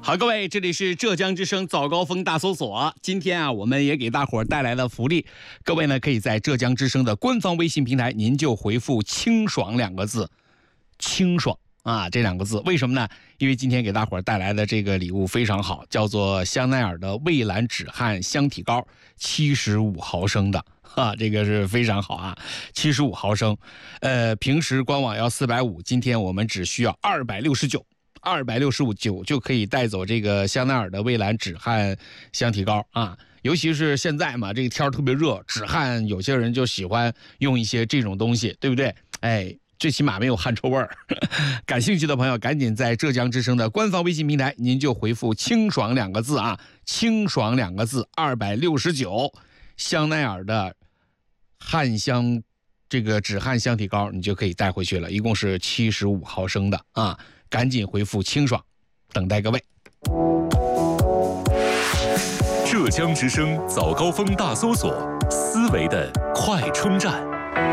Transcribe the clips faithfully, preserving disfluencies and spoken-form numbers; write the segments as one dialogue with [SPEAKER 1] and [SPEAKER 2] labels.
[SPEAKER 1] 好，各位，这里是浙江之声早高峰大搜索。今天啊，我们也给大伙儿带来了福利，各位呢可以在浙江之声的官方微信平台，您就回复清爽两个字，清爽啊这两个字。为什么呢？因为今天给大伙儿带来的这个礼物非常好，叫做香奈儿的蔚蓝止汗香体膏，七十五毫升的。啊，这个是非常好啊，七十五毫升，呃，平时官网要四百五，今天我们只需要二百六十九，二百六十五九就可以带走这个香奈儿的蔚蓝止汗香体膏啊。尤其是现在嘛，这个天儿特别热，止汗有些人就喜欢用一些这种东西，对不对？哎，最起码没有汗臭味儿。感兴趣的朋友，赶紧在浙江之声的官方微信平台，您就回复“清爽”两个字啊，清爽两个字，二百六十九，香奈儿的汗香这个止汗香体膏你就可以带回去了，一共是七十五毫升的啊，赶紧回复清爽，等待各位。
[SPEAKER 2] 浙江之声早高峰大搜索，思维的快充站。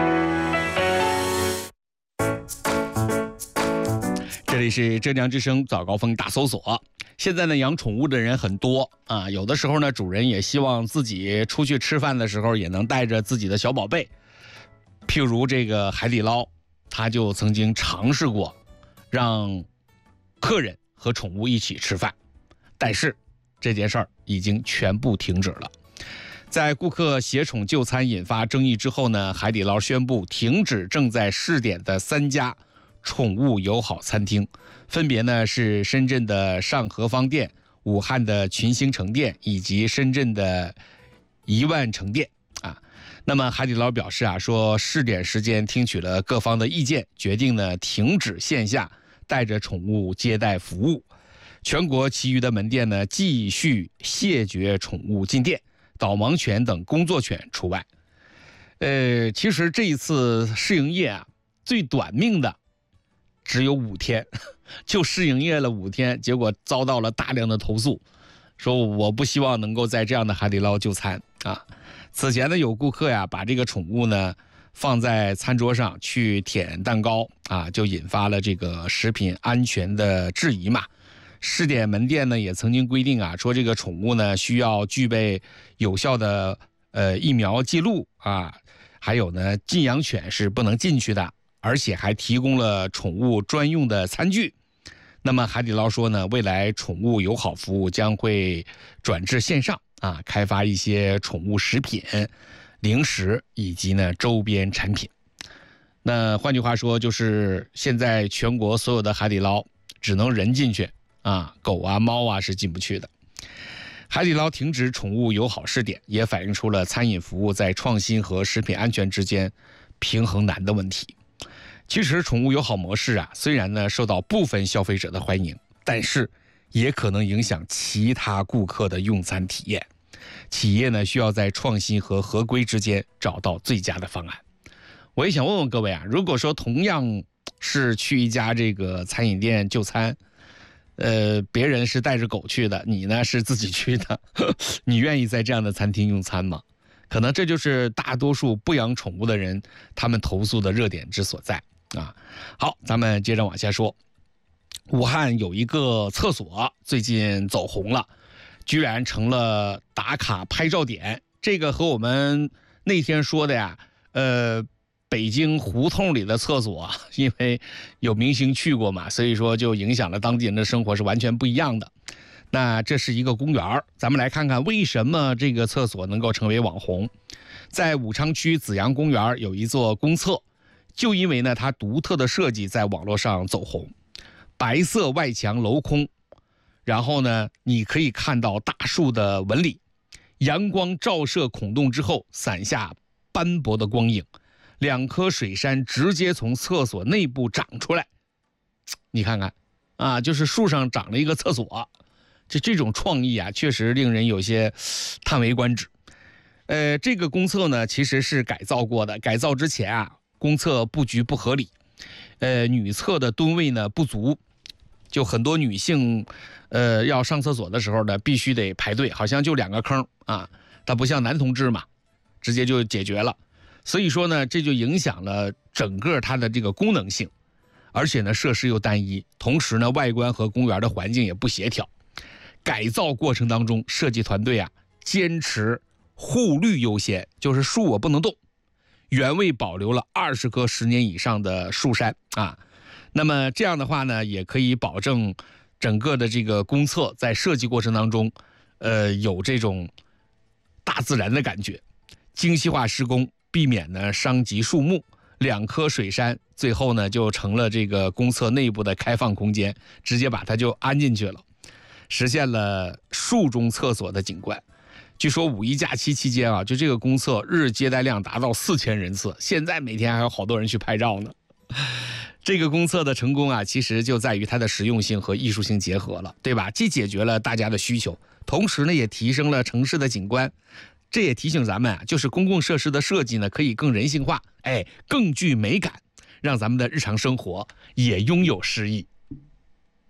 [SPEAKER 1] 这里是浙江之声早高峰大搜索。现在呢，养宠物的人很多啊，有的时候呢，主人也希望自己出去吃饭的时候也能带着自己的小宝贝。譬如这个海底捞，他就曾经尝试过让客人和宠物一起吃饭，但是这件事儿已经全部停止了。在顾客携宠就餐引发争议之后呢，海底捞宣布停止正在试点的三家宠物友好餐厅，分别呢是深圳的上合方店、武汉的群星城店以及深圳的一万城店啊。那么海底捞表示啊，说试点时间听取了各方的意见，决定呢停止线下带着宠物接待服务。全国其余的门店呢继续谢绝宠物进店，导盲犬等工作犬除外。呃，其实这一次试营业啊，最短命的只有五天，就试营业了五天，结果遭到了大量的投诉，说我不希望能够在这样的海底捞就餐啊。此前呢，有顾客呀把这个宠物呢放在餐桌上去舔蛋糕啊，就引发了这个食品安全的质疑嘛。试点门店呢也曾经规定啊，说这个宠物呢需要具备有效的呃疫苗记录啊，还有呢禁养犬是不能进去的。而且还提供了宠物专用的餐具。那么海底捞说呢，未来宠物友好服务将会转至线上啊，开发一些宠物食品、零食以及呢周边产品。那换句话说，就是现在全国所有的海底捞只能人进去啊，狗啊、猫啊是进不去的。海底捞停止宠物友好试点，也反映出了餐饮服务在创新和食品安全之间平衡难的问题。其实宠物友好模式啊，虽然呢受到部分消费者的欢迎，但是也可能影响其他顾客的用餐体验。企业呢需要在创新和合规之间找到最佳的方案。我也想问问各位啊，如果说同样是去一家这个餐饮店就餐，呃，别人是带着狗去的，你呢是自己去的，你愿意在这样的餐厅用餐吗？可能这就是大多数不养宠物的人他们投诉的热点之所在啊。好，咱们接着往下说。武汉有一个厕所最近走红了，居然成了打卡拍照点。这个和我们那天说的呀，呃，北京胡同里的厕所，因为有明星去过嘛，所以说就影响了当地人的生活，是完全不一样的。那这是一个公园，咱们来看看为什么这个厕所能够成为网红。在武昌区紫阳公园有一座公厕，就因为呢它独特的设计在网络上走红。白色外墙镂空，然后呢你可以看到大树的纹理，阳光照射孔洞之后洒下斑驳的光影，两颗水杉直接从厕所内部长出来。你看看啊，就是树上长了一个厕所，这这种创意啊，确实令人有些叹为观止。呃，这个公厕呢，其实是改造过的。改造之前啊，公厕布局不合理，呃，女厕的蹲位呢不足，就很多女性，呃，要上厕所的时候呢，必须得排队，好像就两个坑啊，它不像男同志嘛，直接就解决了。所以说呢，这就影响了整个它的这个功能性，而且呢，设施又单一，同时呢，外观和公园的环境也不协调。 改造过程当中，设计团队啊坚持护绿优先，就是树我不能动，原位保留了二十棵十年以上的树山啊。那么这样的话呢，也可以保证整个的这个公厕在设计过程当中，呃，有这种大自然的感觉，精细化施工，避免呢伤及树木。两棵水杉最后呢就成了这个公厕内部的开放空间，直接把它就安进去了，实现了树中厕所的景观。据说五一假期期间啊，就这个公厕日接待量达到四千人次，现在每天还有好多人去拍照呢。这个公厕的成功啊，其实就在于它的实用性和艺术性结合了，对吧？既解决了大家的需求，同时呢也提升了城市的景观。这也提醒咱们啊，就是公共设施的设计呢，可以更人性化，哎，更具美感，让咱们的日常生活也拥有诗意。